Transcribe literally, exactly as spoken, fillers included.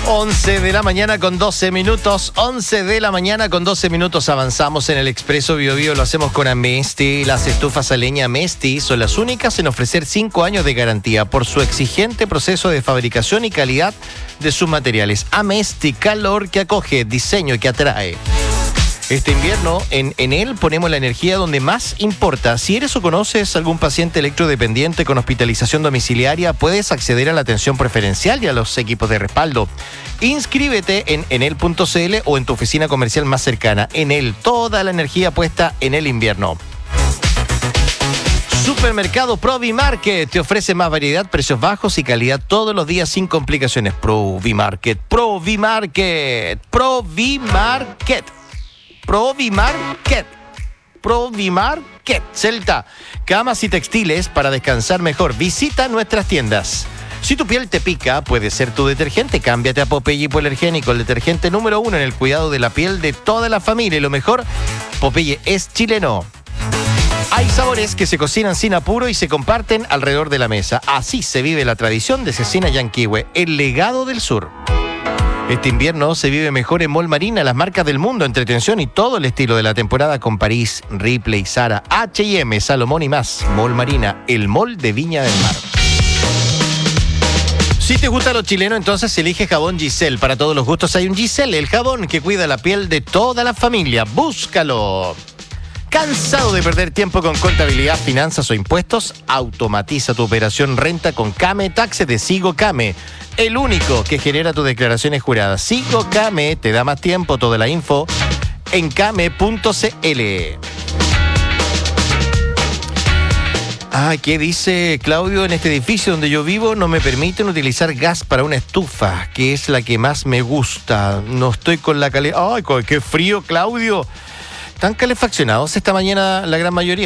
once de la mañana con doce minutos, once de la mañana con doce minutos, avanzamos en el Expreso Bio Bio, lo hacemos con Amesti. Las estufas a leña Amesti son las únicas en ofrecer cinco años de garantía por su exigente proceso de fabricación y calidad de sus materiales. Amesti, calor que acoge, diseño que atrae. Este invierno, en Enel ponemos la energía donde más importa. Si eres o conoces algún paciente electrodependiente con hospitalización domiciliaria, puedes acceder a la atención preferencial y a los equipos de respaldo. Inscríbete en enel punto c l o en tu oficina comercial más cercana. Enel, toda la energía puesta en el invierno. Supermercado Provimarket te ofrece más variedad, precios bajos y calidad todos los días sin complicaciones. Provimarket, Provimarket, Provimarket. Provimarket. Provimarket. Celta. Camas y textiles para descansar mejor. Visita nuestras tiendas. Si tu piel te pica, puede ser tu detergente. Cámbiate a Popeye Hipoalergénico, el detergente número uno en el cuidado de la piel de toda la familia. Y lo mejor, Popeye es chileno. Hay sabores que se cocinan sin apuro y se comparten alrededor de la mesa. Así se vive la tradición de Cecina Yanquihue, el legado del sur. Este invierno se vive mejor en Mall Marina, las marcas del mundo, entretención y todo el estilo de la temporada con París, Ripley, Zara, H y M, Salomón y más. Mall Marina, el mall de Viña del Mar. Si te gusta lo chileno, entonces elige jabón Giselle. Para todos los gustos hay un Giselle, el jabón que cuida la piel de toda la familia. Búscalo. ¿Cansado de perder tiempo con contabilidad, finanzas o impuestos? Automatiza tu operación renta con Came Taxes de Sigo Came, el único que genera tus declaraciones juradas. Sigo Came te da más tiempo, toda la info en came punto c l. Ah, ¿qué dice Claudio? En este edificio donde yo vivo no me permiten utilizar gas para una estufa, que es la que más me gusta. No estoy con la calidad. ¡Ay, qué frío, Claudio! ¿Están calefaccionados esta mañana la gran mayoría?